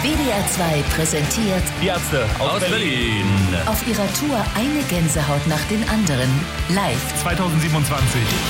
WDR 2 präsentiert Die Ärzte aus Berlin. auf ihrer Tour eine Gänsehaut nach den anderen. Live 2027.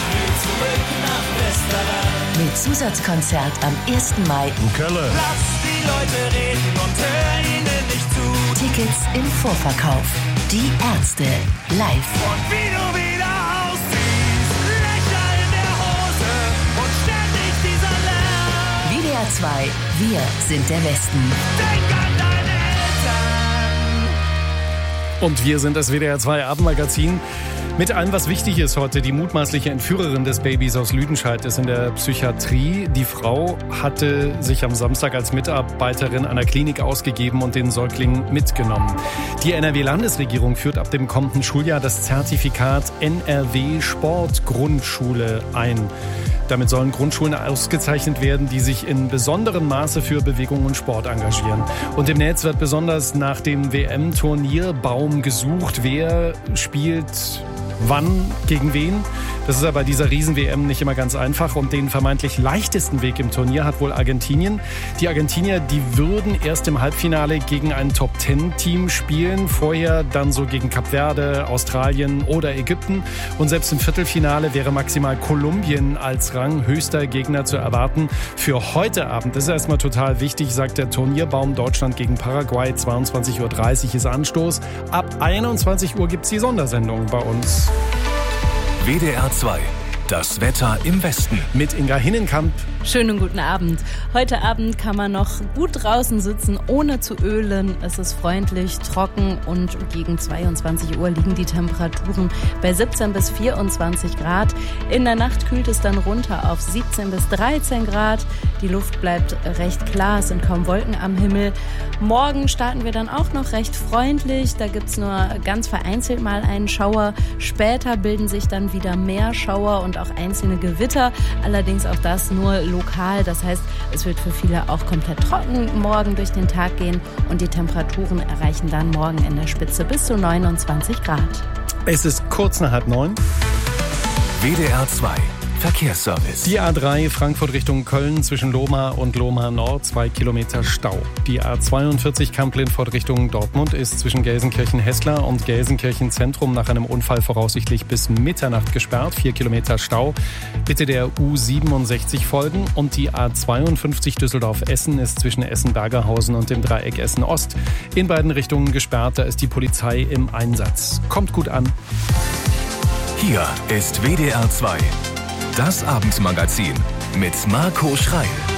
mit Zusatzkonzert am 1. Mai. Kölle. Lass die Leute reden und hör ihnen nicht zu. Tickets im Vorverkauf. Die Ärzte live. Und wie du wieder aussiehst, Löcher in der Hose und ständig dieser Lärm. WDR 2, wir sind der Westen. Denk an deine Eltern. Und wir sind das WDR 2 Abendmagazin mit allem, was wichtig ist heute. Die mutmaßliche Entführerin des Babys aus Lüdenscheid ist in der Psychiatrie. Die Frau hatte sich am Samstag als Mitarbeiterin einer Klinik ausgegeben und den Säugling mitgenommen. Die NRW-Landesregierung führt ab dem kommenden Schuljahr das Zertifikat NRW Sportgrundschule ein. Damit sollen Grundschulen ausgezeichnet werden, die sich in besonderem Maße für Bewegung und Sport engagieren. Und im Netz wird besonders nach dem WM-Turnierbaum gesucht. Wer spielt wann gegen wen? Das ist aber bei dieser Riesen-WM nicht immer ganz einfach. Und den vermeintlich leichtesten Weg im Turnier hat wohl Argentinien. Die Argentinier, die würden erst im Halbfinale gegen ein Top-10-Team spielen. Vorher dann so gegen Kap Verde, Australien oder Ägypten. Und selbst im Viertelfinale wäre maximal Kolumbien als ranghöchster Gegner zu erwarten. Für heute Abend, das ist erstmal total wichtig, sagt der Turnierbaum Deutschland gegen Paraguay. 22.30 Uhr ist Anstoß. Ab 21 Uhr gibt es die Sondersendung bei uns. WDR 2. Das Wetter im Westen. Mit Inga Hinnenkamp. Schönen guten Abend. Heute Abend kann man noch gut draußen sitzen, ohne zu ölen. Es ist freundlich, trocken und gegen 22 Uhr liegen die Temperaturen bei 17 bis 24 Grad. In der Nacht kühlt es dann runter auf 17 bis 13 Grad. Die Luft bleibt recht klar, es sind kaum Wolken am Himmel. Morgen starten wir dann auch noch recht freundlich. Da gibt es nur ganz vereinzelt mal einen Schauer. Später bilden sich dann wieder mehr Schauer und auch einzelne Gewitter. Allerdings auch das nur lokal. Das heißt, es wird für viele auch komplett trocken morgen durch den Tag gehen und die Temperaturen erreichen dann morgen in der Spitze bis zu 29 Grad. Es ist kurz nach 8:30. WDR 2. Verkehrsservice. Die A3 Frankfurt Richtung Köln zwischen Lohmar und Lohmar Nord 2 Kilometer Stau. Die A42 Kamp-Lindfort Richtung Dortmund ist zwischen Gelsenkirchen-Hessler und Gelsenkirchen-Zentrum nach einem Unfall voraussichtlich bis Mitternacht gesperrt. 4 Kilometer Stau. Bitte der U67 folgen. Und die A52 Düsseldorf-Essen ist zwischen Essen-Bergerhausen und dem Dreieck Essen-Ost in beiden Richtungen gesperrt. Da ist die Polizei im Einsatz. Kommt gut an. Hier ist WDR 2. Das Abendmagazin mit Marco Schreil.